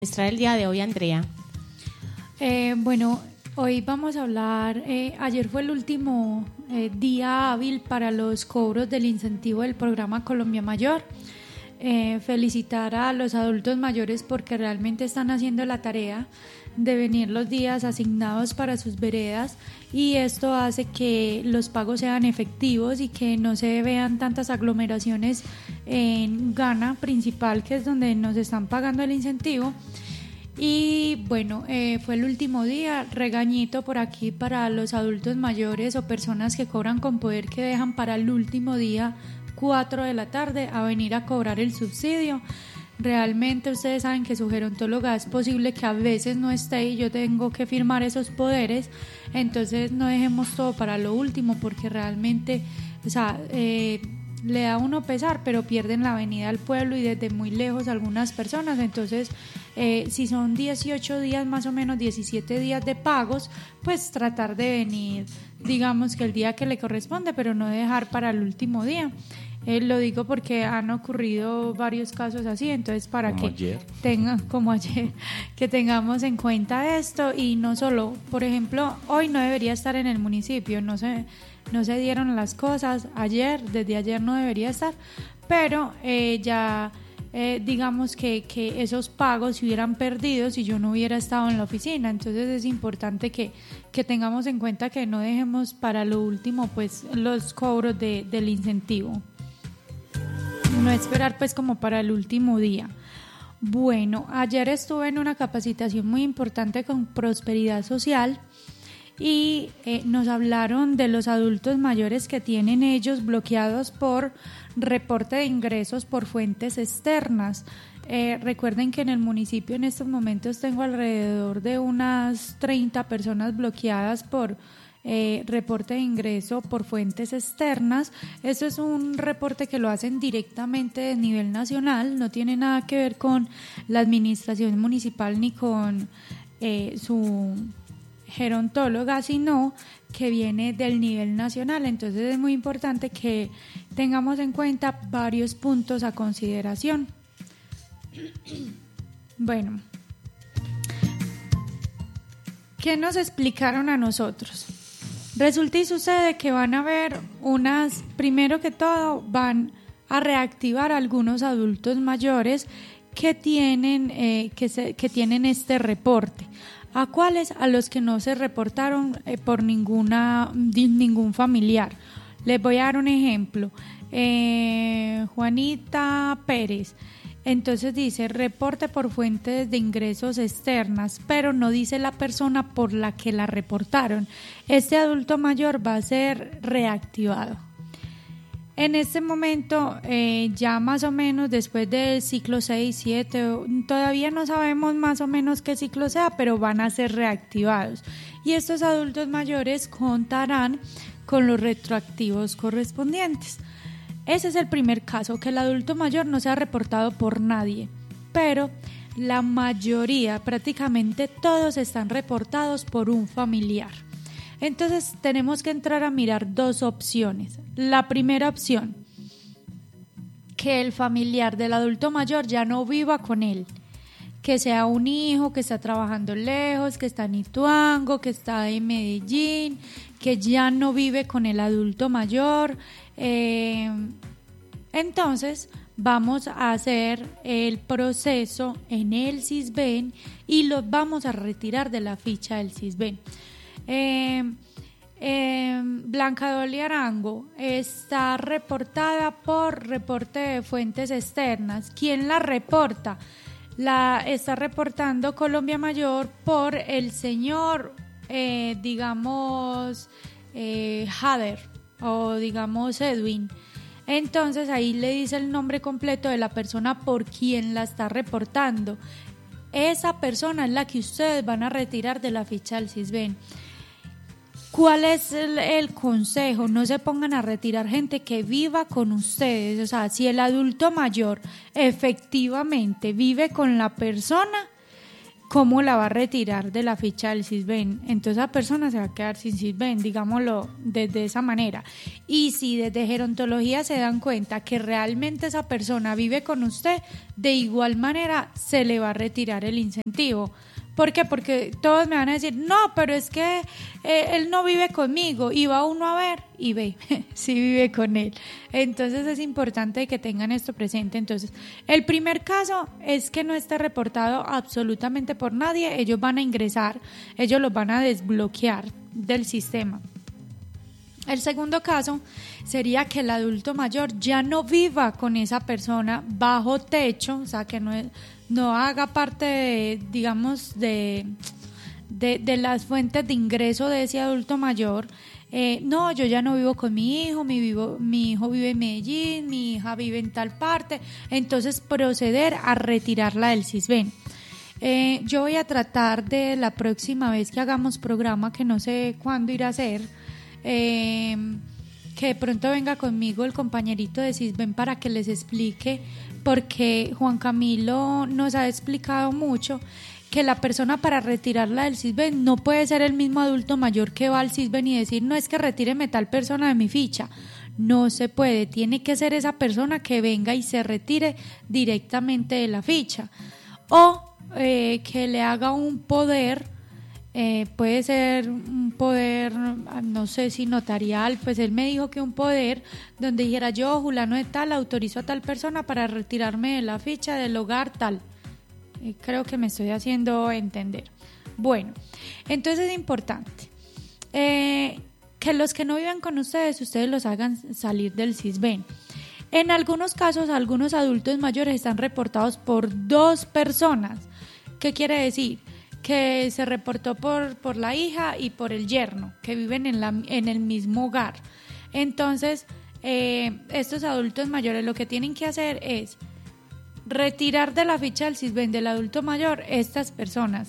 Trae el día de hoy, Andrea? Bueno, hoy vamos a hablar, ayer fue el último día hábil para los cobros del incentivo del programa Colombia Mayor. Felicitar a los adultos mayores porque realmente están haciendo la tarea de venir los días asignados para sus veredas, y esto hace que los pagos sean efectivos y que no se vean tantas aglomeraciones en Gana principal, que es donde nos están pagando el incentivo. Y bueno, fue el último día, regañito por aquí para los adultos mayores o personas que cobran con poder, que dejan para el último día 4 de la tarde a venir a cobrar el subsidio. Realmente ustedes saben que su gerontóloga es posible que a veces no esté y yo tengo que firmar esos poderes, entonces no dejemos todo para lo último, porque realmente, le da a uno pesar, pero pierden la venida al pueblo y desde muy lejos algunas personas. Entonces, si son 18 días, más o menos 17 días de pagos, pues tratar de venir, digamos que el día que le corresponde, pero no dejar para el último día. Lo digo porque han ocurrido varios casos así, entonces para como que ayer. como ayer, que tengamos en cuenta esto. Y no solo, por ejemplo, hoy no debería estar en el municipio, no se dieron las cosas desde ayer no debería estar, pero digamos que esos pagos se hubieran perdido si yo no hubiera estado en la oficina. Entonces es importante que tengamos en cuenta que no dejemos para lo último pues los cobros del incentivo, no esperar pues como para el último día. Bueno, ayer estuve en una capacitación muy importante con Prosperidad Social y nos hablaron de los adultos mayores que tienen ellos bloqueados por reporte de ingresos por fuentes externas. Recuerden que en el municipio en estos momentos tengo alrededor de unas 30 personas bloqueadas por reporte de ingreso por fuentes externas. Eso es un reporte que lo hacen directamente de nivel nacional, no tiene nada que ver con la administración municipal ni con su gerontóloga, sino que viene del nivel nacional. Entonces es muy importante que tengamos en cuenta varios puntos a consideración. Bueno, ¿qué nos explicaron a nosotros? Resulta y sucede que van a haber primero que todo, van a reactivar a algunos adultos mayores que tienen tienen este reporte. ¿A cuáles? A los que no se reportaron por ningún familiar. Les voy a dar un ejemplo. Juanita Pérez. Entonces dice reporte por fuentes de ingresos externas, pero no dice la persona por la que la reportaron. Este adulto mayor va a ser reactivado. En este momento, ya más o menos después del ciclo 6, 7, todavía no sabemos más o menos qué ciclo sea, pero van a ser reactivados. Y estos adultos mayores contarán con los retroactivos correspondientes. Ese es el primer caso, que el adulto mayor no se ha reportado por nadie, pero la mayoría, prácticamente todos, están reportados por un familiar. Entonces tenemos que entrar a mirar dos opciones. La primera opción, que el familiar del adulto mayor ya no viva con él, que sea un hijo que está trabajando lejos, que está en Ituango, que está en Medellín, que ya no vive con el adulto mayor. Entonces vamos a hacer el proceso en el Sisbén y los vamos a retirar de la ficha del Sisbén. Blanca Dolly Arango está reportada por reporte de fuentes externas. ¿Quién la reporta? La está reportando Colombia Mayor por el señor, Hader, o digamos Edwin. Entonces ahí le dice el nombre completo de la persona por quien la está reportando. Esa persona es la que ustedes van a retirar de la ficha del Sisbén. ¿Cuál es el consejo? No se pongan a retirar gente que viva con ustedes. O sea, si el adulto mayor efectivamente vive con la persona, ¿cómo la va a retirar de la ficha del Sisbén? Entonces esa persona se va a quedar sin Sisbén, digámoslo desde esa manera. Y si desde gerontología se dan cuenta que realmente esa persona vive con usted, de igual manera se le va a retirar el incentivo. ¿Por qué? Porque todos me van a decir, no, pero es que él no vive conmigo, y va uno a ver y ve, sí vive con él. Entonces es importante que tengan esto presente. Entonces, el primer caso es que no esté reportado absolutamente por nadie, ellos van a ingresar, ellos los van a desbloquear del sistema. El segundo caso sería que el adulto mayor ya no viva con esa persona bajo techo, o sea, que no haga parte de, digamos, de las fuentes de ingreso de ese adulto mayor. No, yo ya no vivo con mi hijo, mi hijo vive en Medellín, mi hija vive en tal parte, entonces proceder a retirarla del Sisbén. Yo voy a tratar de la próxima vez que hagamos programa, que no sé cuándo irá a ser, que de pronto venga conmigo el compañerito de Sisbén para que les explique, porque Juan Camilo nos ha explicado mucho que la persona para retirarla del Sisbén no puede ser el mismo adulto mayor que va al Sisbén y decir, no, es que retíreme tal persona de mi ficha. No se puede, tiene que ser esa persona que venga y se retire directamente de la ficha, o que le haga un poder. Puede ser un poder, no sé si notarial, pues él me dijo que un poder donde dijera, yo, Julano de tal, autorizo a tal persona para retirarme de la ficha del hogar tal. Creo que me estoy haciendo entender. Bueno, entonces es importante que los que no vivan con ustedes los hagan salir del Sisbén. En algunos casos, algunos adultos mayores están reportados por 2 personas. ¿Qué quiere decir? Que se reportó por la hija y por el yerno, que viven en el mismo hogar. Entonces, estos adultos mayores lo que tienen que hacer es retirar de la ficha del Sisbén del adulto mayor estas personas.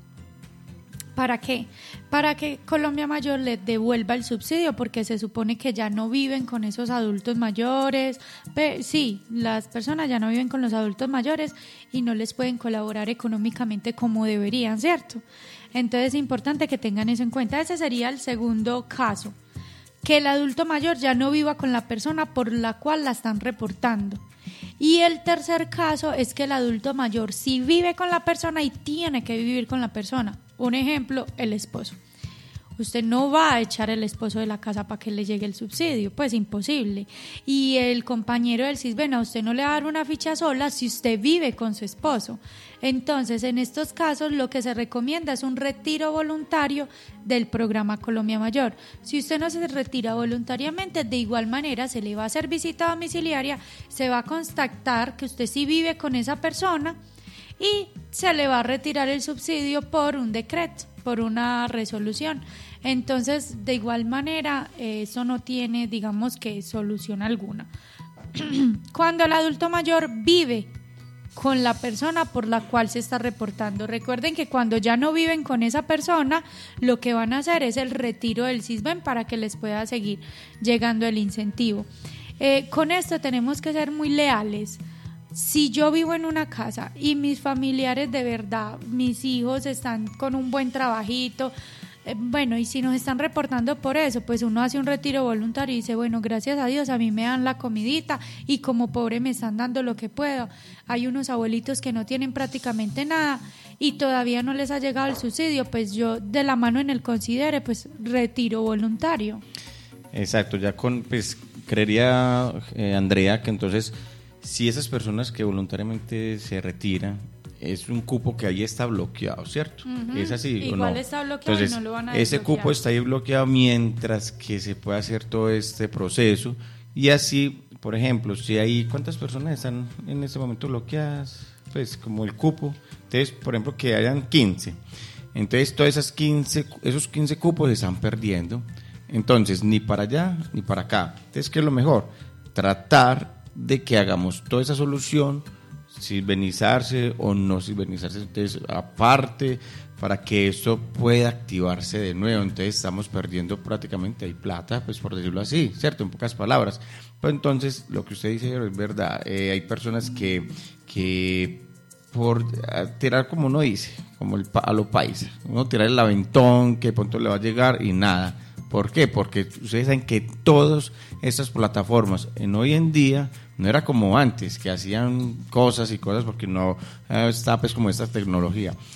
¿Para qué? Para que Colombia Mayor les devuelva el subsidio, porque se supone que ya no viven con esos adultos mayores. Sí, las personas ya no viven con los adultos mayores y no les pueden colaborar económicamente como deberían, ¿cierto? Entonces es importante que tengan eso en cuenta. Ese sería el segundo caso, que el adulto mayor ya no viva con la persona por la cual la están reportando. Y el tercer caso es que el adulto mayor sí vive con la persona y tiene que vivir con la persona. Un ejemplo, el esposo. Usted no va a echar el esposo de la casa para que le llegue el subsidio, pues imposible. Y el compañero del Sisbén, a usted no le va a dar una ficha sola si usted vive con su esposo. Entonces, en estos casos, lo que se recomienda es un retiro voluntario del programa Colombia Mayor. Si usted no se retira voluntariamente, de igual manera se le va a hacer visita domiciliaria, se va a constatar que usted sí vive con esa persona y se le va a retirar el subsidio por un decreto, por una resolución. Entonces, de igual manera, eso no tiene, digamos, que solución alguna. Cuando el adulto mayor vive con la persona por la cual se está reportando, recuerden que cuando ya no viven con esa persona, lo que van a hacer es el retiro del Sisbén para que les pueda seguir llegando el incentivo. Con esto tenemos que ser muy leales. Si yo vivo en una casa y mis familiares de verdad, mis hijos están con un buen trabajito, bueno, y si nos están reportando por eso, pues uno hace un retiro voluntario y dice, bueno, gracias a Dios a mí me dan la comidita y como pobre me están dando lo que puedo. Hay unos abuelitos que no tienen prácticamente nada y todavía no les ha llegado el subsidio, pues yo de la mano en el considere, pues retiro voluntario. Exacto, ya pues creería Andrea que entonces si esas personas que voluntariamente se retiran, es un cupo que ahí está bloqueado, ¿cierto? Uh-huh. ¿Es así igual o no? Está bloqueado. Entonces, y no lo van a ese cupo está ahí bloqueado mientras que se puede hacer todo este proceso. Y así, por ejemplo, si hay, ¿cuántas personas están en este momento bloqueadas? Pues como el cupo. Entonces, por ejemplo, que hayan 15. Entonces, todas esos 15 cupos se están perdiendo. Entonces, ni para allá ni para acá. Entonces, ¿qué es lo mejor? Tratar de que hagamos toda esa solución, silvenizarse o no silvenizarse, entonces aparte, para que esto pueda activarse de nuevo. Entonces estamos perdiendo prácticamente ahí plata, pues por decirlo así, ¿cierto? En pocas palabras. Pues entonces lo que usted dice es verdad, hay personas que por tirar como uno dice, como a lo paisa, uno tirar el aventón que de pronto le va a llegar y nada. ¿Por qué? Porque ustedes saben que todas estas plataformas hoy en día no era como antes, que hacían cosas y cosas porque no está pues como esta tecnología.